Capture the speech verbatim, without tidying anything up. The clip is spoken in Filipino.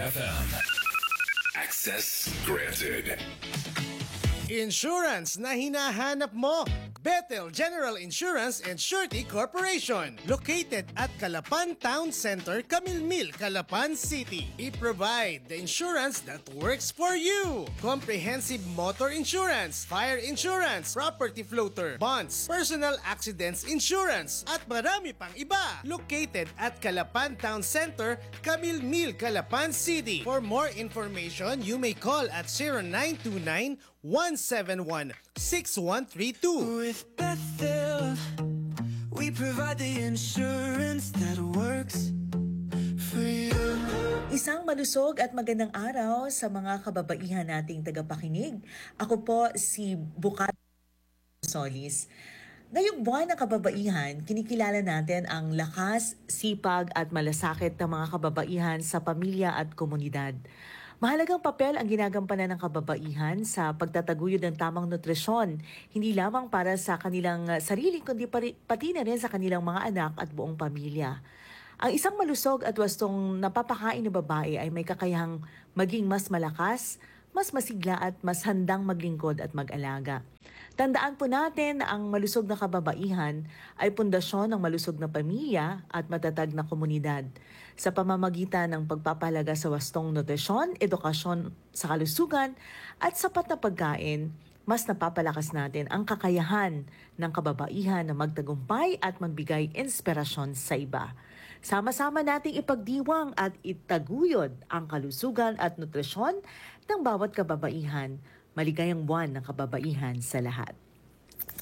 F M. Access granted. Insurance na hinahanap mo. Bethel General Insurance and Surety Corporation. Located at Calapan Town Center, Camilmil, Calapan City. I-provide the insurance that works for you. Comprehensive motor insurance, fire insurance, property floater, bonds, personal accidents insurance, at marami pang iba. Located at Calapan Town Center, Camilmil, Calapan City. For more information, you may call at zero nine two nine, one seven one, six one three two. With Bethel, we provide the insurance that works for you. Isang malusog at magandang araw sa mga kababaihan nating tagapakinig. Ako po si Bukat Solis. Ngayong buwan ng kababaihan, kinikilala natin ang lakas, sipag at malasakit ng mga kababaihan sa pamilya at komunidad. Mahalagang papel ang ginagampanan ng kababaihan sa pagtataguyod ng tamang nutrisyon, hindi lamang para sa kanilang sarili kundi pati na rin sa kanilang mga anak at buong pamilya. Ang isang malusog at wastong napapakain na babae ay may kakayahang maging mas malakas, mas masigla at mas handang maglingkod at mag-alaga. Tandaan po natin na ang malusog na kababaihan ay pundasyon ng malusog na pamilya at matatag na komunidad. Sa pamamagitan ng pagpapahalaga sa wastong nutrisyon, edukasyon sa kalusugan at sapat na pagkain, mas napapalakas natin ang kakayahan ng kababaihan na magtagumpay at magbigay inspirasyon sa iba. Sama-sama nating ipagdiwang at itaguyod ang kalusugan at nutrisyon ng bawat kababaihan. Maligayang buwan ng kababaihan sa lahat.